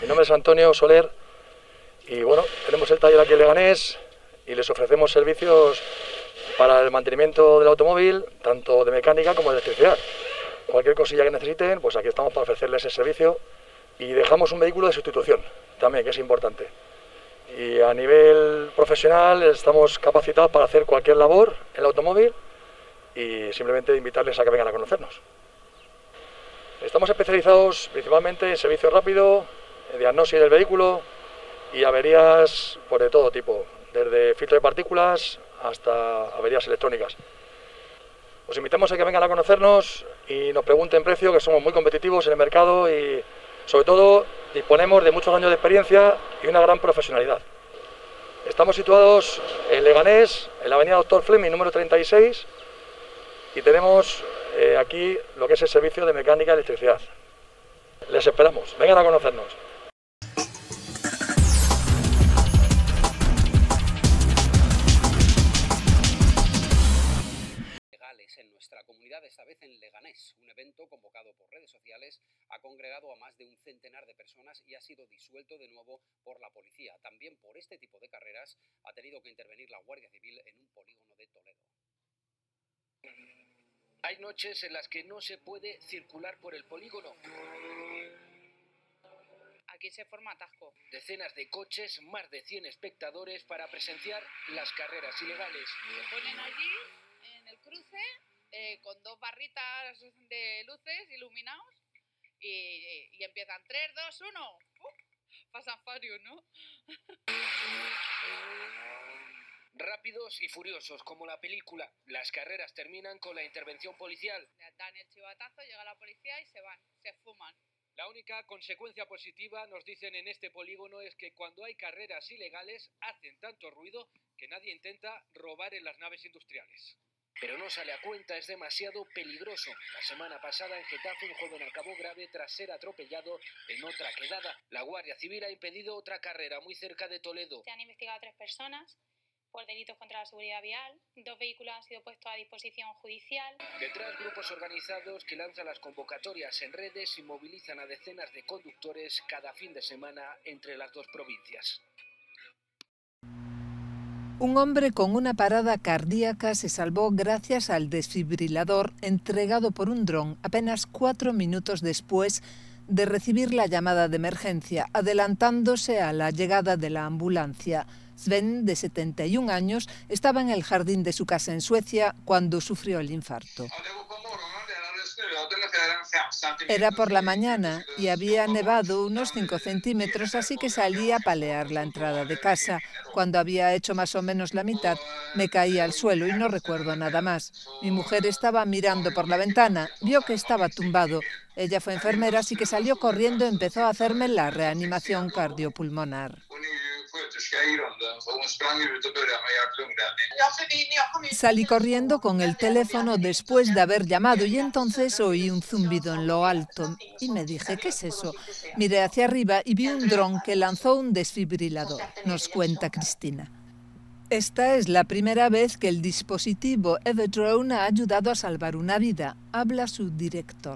Mi nombre es Antonio Soler y bueno, tenemos el taller aquí en Leganés y les ofrecemos servicios para el mantenimiento del automóvil, tanto de mecánica como de electricidad. Cualquier cosilla que necesiten, pues aquí estamos para ofrecerles ese servicio y dejamos un vehículo de sustitución también, que es importante. Y a nivel profesional estamos capacitados para hacer cualquier labor en el automóvil y simplemente invitarles a que vengan a conocernos. Estamos especializados principalmente en servicio rápido, en diagnosis del vehículo y averías pues, de todo tipo, desde filtro de partículas hasta averías electrónicas. Os invitamos a que vengan a conocernos y nos pregunten precio, que somos muy competitivos en el mercado y sobre todo disponemos de muchos años de experiencia y una gran profesionalidad. Estamos situados en Leganés, en la avenida Doctor Fleming, número 36, y tenemos aquí lo que es el servicio de mecánica y electricidad. Les esperamos, vengan a conocernos. En nuestra comunidad, esta vez en Leganés. Un evento convocado por redes sociales ha congregado a más de un centenar de personas y ha sido disuelto de nuevo por la policía. También por este tipo de carreras ha tenido que intervenir la Guardia Civil en un polígono de Toledo. Hay noches en las que no se puede circular por el polígono. Aquí se forma atasco. Decenas de coches, más de 100 espectadores para presenciar las carreras ilegales. Se ponen allí en el cruce con dos barritas de luces iluminados y empiezan 3, 2, 1. Pasan Farius, ¿no? Rápidos y furiosos, como la película. Las carreras terminan con la intervención policial. Dan el chivatazo, llega la policía y se van, se fuman. La única consecuencia positiva, nos dicen en este polígono, es que cuando hay carreras ilegales hacen tanto ruido que nadie intenta robar en las naves industriales. Pero no sale a cuenta, es demasiado peligroso. La semana pasada en Getafe un joven acabó grave tras ser atropellado en otra quedada. La Guardia Civil ha impedido otra carrera muy cerca de Toledo. Se han investigado 3 personas por delitos contra la seguridad vial. 2 vehículos han sido puestos a disposición judicial. Detrás, grupos organizados que lanzan las convocatorias en redes y movilizan a decenas de conductores cada fin de semana entre las dos provincias. Un hombre con una parada cardíaca se salvó gracias al desfibrilador entregado por un dron apenas 4 minutos después de recibir la llamada de emergencia, adelantándose a la llegada de la ambulancia. Sven, de 71 años, estaba en el jardín de su casa en Suecia cuando sufrió el infarto. Era por la mañana y había nevado unos 5 centímetros, así que salí a palear la entrada de casa. Cuando había hecho más o menos la mitad, me caí al suelo y no recuerdo nada más. Mi mujer estaba mirando por la ventana, vio que estaba tumbado. Ella fue enfermera, así que salió corriendo y empezó a hacerme la reanimación cardiopulmonar. Salí corriendo con el teléfono después de haber llamado y entonces oí un zumbido en lo alto y me dije, ¿qué es eso? Miré hacia arriba y vi un dron que lanzó un desfibrilador, nos cuenta Cristina. Esta es la primera vez que el dispositivo Everdrone ha ayudado a salvar una vida, habla su director.